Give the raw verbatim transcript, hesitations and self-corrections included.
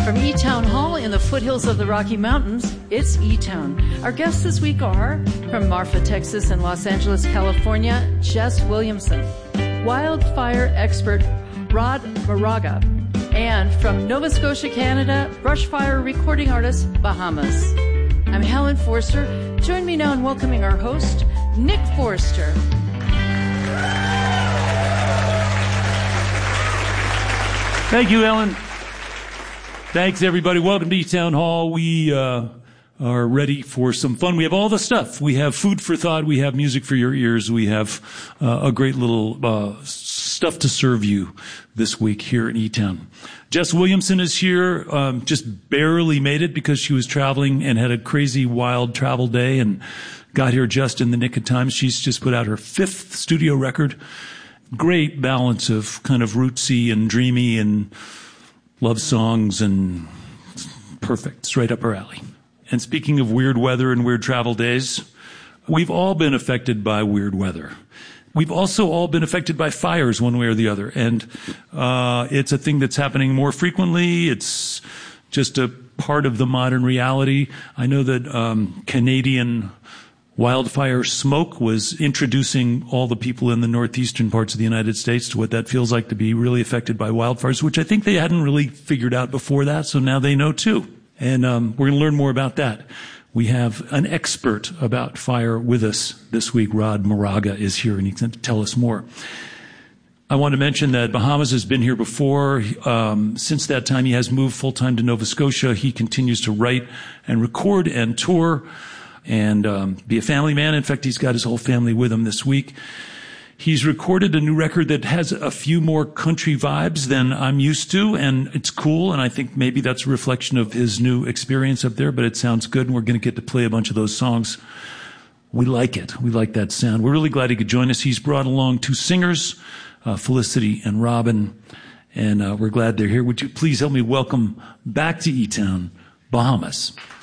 From E-Town Hall in the foothills of the Rocky Mountains, it's E-Town. Our guests this week are, from Marfa, Texas and Los Angeles, California, Jess Williamson, wildfire expert Rod Moraga, and from Nova Scotia, Canada, brushfire recording artist Bahamas. I'm Helen Forster. Join me now in welcoming our host, Nick Forster. Thank you, Ellen. Thanks, everybody. Welcome to E-Town Hall. We uh, are ready for some fun. We have all the stuff. We have food for thought. We have music for your ears. We have uh, a great little uh, stuff to serve you this week here in E-Town. Jess Williamson is here. Um, just barely made it because she was traveling and had a crazy, wild travel day and got here just in the nick of time. She's just put out her fifth studio record. Great balance of kind of rootsy and dreamy and love songs, and perfect, straight up her alley. And speaking of weird weather and weird travel days, we've all been affected by weird weather. We've also all been affected by fires one way or the other. And uh it's a thing that's happening more frequently. It's just a part of the modern reality. I know that um Canadian Wildfire Smoke was introducing all the people in the northeastern parts of the United States to what that feels like to be really affected by wildfires, which I think they hadn't really figured out before that, so now they know too. And um, we're going to learn more about that. We have an expert about fire with us this week. Rod Moraga is here, and he's going to tell us more. I want to mention that Bahamas has been here before. Um, since that time, he has moved full-time to Nova Scotia. He continues to write and record and tour and um, be a family man. In fact, he's got his whole family with him this week. He's recorded a new record that has a few more country vibes than I'm used to, and it's cool, and I think maybe that's a reflection of his new experience up there, but it sounds good, and we're going to get to play a bunch of those songs. We like it. We like that sound. We're really glad he could join us. He's brought along two singers, uh, Felicity and Robin, and uh, we're glad they're here. Would you please help me welcome back to E-Town, Bahamas.